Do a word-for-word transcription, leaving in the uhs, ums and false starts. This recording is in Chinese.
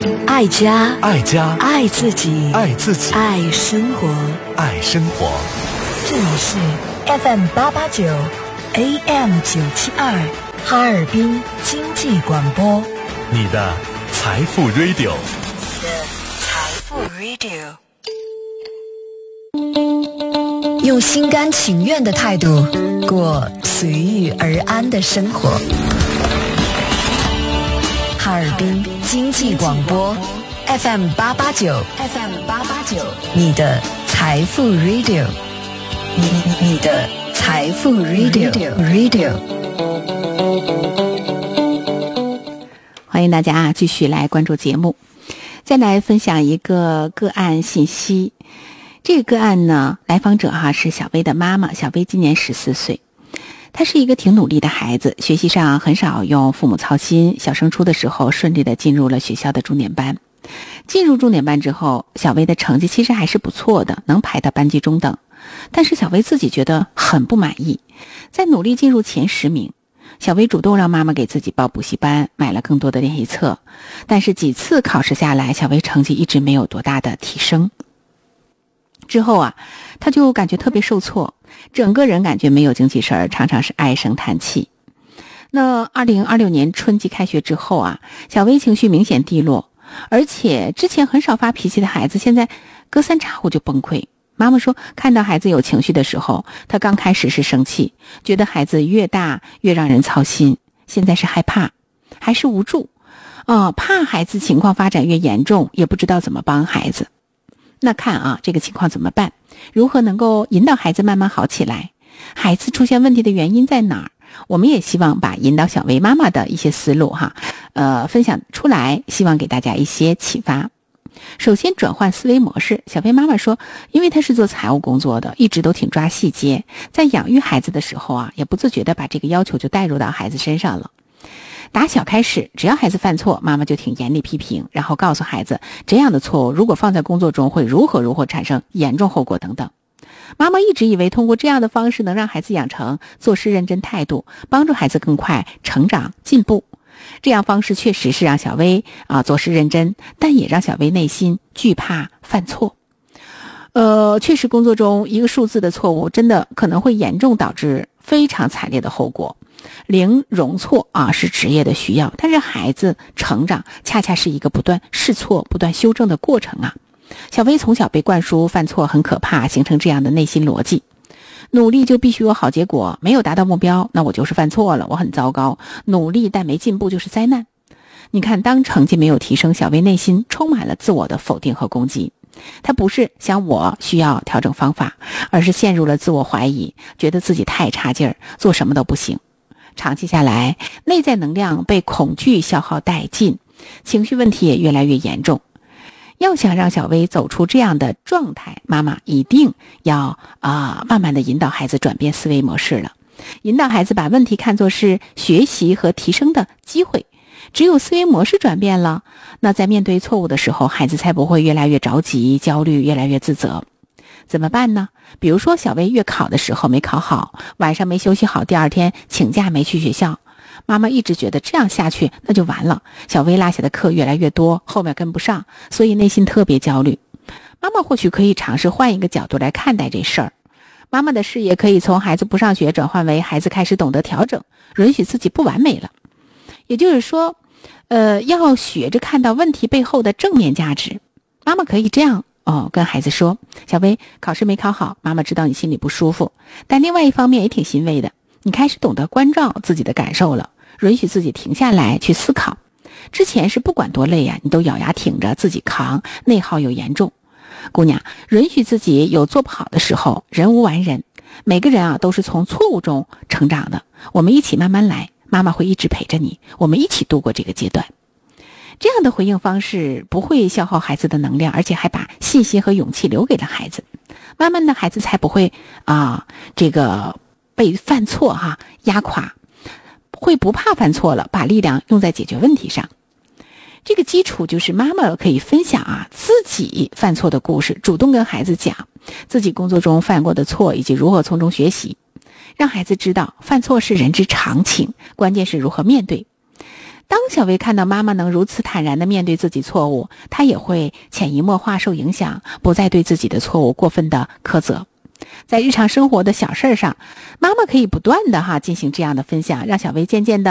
爱家， 爱家， 爱自己， 爱自己， 爱生活， 爱生活。 这里是 F M 八八九 A M 九七二哈尔滨经济广播， 你的财富 Radio， 你的财富 Radio， 用心甘情愿的态度过随遇而安的生活。哈尔滨经济广播 F M 八八九 F M 八八九，你的财富 Radio， 你你的财富 Radio Radio。 欢迎大家啊，继续来关注节目。再来分享一个个案信息。这个个案呢，来访者哈、啊、是小薇的妈妈，小薇今年十四岁。他是一个挺努力的孩子，学习上很少用父母操心，小升初的时候顺利的进入了学校的重点班。进入重点班之后，小薇的成绩其实还是不错的，能排到班级中等。但是小薇自己觉得很不满意，在努力进入前十名。小薇主动让妈妈给自己报补习班，买了更多的练习册。但是几次考试下来，小薇成绩一直没有多大的提升。之后啊，她就感觉特别受挫，整个人感觉没有精气神儿，常常是唉声叹气。那二零二六年春季开学之后啊，小薇情绪明显低落，而且之前很少发脾气的孩子，现在隔三差五就崩溃。妈妈说，看到孩子有情绪的时候，她刚开始是生气，觉得孩子越大越让人操心，现在是害怕，还是无助，哦，怕孩子情况发展越严重，也不知道怎么帮孩子。那看啊，这个情况怎么办？如何能够引导孩子慢慢好起来？孩子出现问题的原因在哪儿？我们也希望把引导小薇妈妈的一些思路哈，呃，分享出来，希望给大家一些启发。首先转换思维模式，小薇妈妈说，因为她是做财务工作的，一直都挺抓细节，在养育孩子的时候啊，也不自觉的把这个要求就带入到孩子身上了。打小开始，只要孩子犯错，妈妈就挺严厉批评，然后告诉孩子，这样的错误如果放在工作中会如何如何产生严重后果等等。妈妈一直以为通过这样的方式能让孩子养成做事认真态度，帮助孩子更快成长进步。这样方式确实是让小薇啊做事认真，但也让小薇内心惧怕犯错。呃，确实工作中一个数字的错误真的可能会严重导致非常惨烈的后果。零容错啊是职业的需要，但是孩子成长恰恰是一个不断试错、不断修正的过程啊。小薇从小被灌输犯错很可怕，形成这样的内心逻辑。努力就必须有好结果，没有达到目标，那我就是犯错了，我很糟糕。努力但没进步就是灾难。你看，当成绩没有提升，小薇内心充满了自我的否定和攻击。她不是想我需要调整方法，而是陷入了自我怀疑，觉得自己太差劲儿，做什么都不行。长期下来，内在能量被恐惧消耗殆尽，情绪问题也越来越严重。要想让小薇走出这样的状态，妈妈一定要啊、呃、慢慢的引导孩子转变思维模式了，引导孩子把问题看作是学习和提升的机会。只有思维模式转变了，那在面对错误的时候，孩子才不会越来越着急、焦虑，越来越自责。怎么办呢？比如说小薇月考的时候没考好，晚上没休息好，第二天请假没去学校。妈妈一直觉得这样下去那就完了，小薇落下的课越来越多，后面跟不上，所以内心特别焦虑。妈妈或许可以尝试换一个角度来看待这事儿。妈妈的视野可以从孩子不上学转换为孩子开始懂得调整，允许自己不完美了。也就是说，呃，要学着看到问题背后的正面价值。妈妈可以这样哦，跟孩子说，小薇，考试没考好，妈妈知道你心里不舒服，但另外一方面也挺欣慰的，你开始懂得关照自己的感受了，允许自己停下来去思考。之前是不管多累呀，你都咬牙挺着自己扛，内耗又严重。姑娘，允许自己有做不好的时候，人无完人，每个人啊都是从错误中成长的，我们一起慢慢来，妈妈会一直陪着你，我们一起度过这个阶段。这样的回应方式不会消耗孩子的能量，而且还把信心和勇气留给了孩子。慢慢的，孩子才不会啊，这个被犯错哈、啊、压垮，会不怕犯错了，把力量用在解决问题上。这个基础就是妈妈可以分享啊自己犯错的故事，主动跟孩子讲自己工作中犯过的错以及如何从中学习，让孩子知道犯错是人之常情，关键是如何面对。 当小薇看到妈妈能如此坦然地面对自己错误，她也会潜移默化受影响，不再对自己的错误过分的苛责。在日常生活的小事上，妈妈可以不断的哈进行这样的分享，让小薇渐渐的